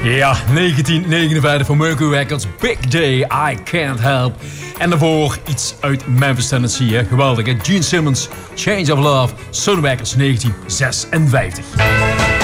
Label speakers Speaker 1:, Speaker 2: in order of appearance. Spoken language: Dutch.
Speaker 1: Ja, 1959 van Mercury Records, Big Day, I Can't Help. En daarvoor iets uit Memphis, Tennessee, hè? Geweldig, hè? Gene Simmons, Change of Love, Sun Records, 1956.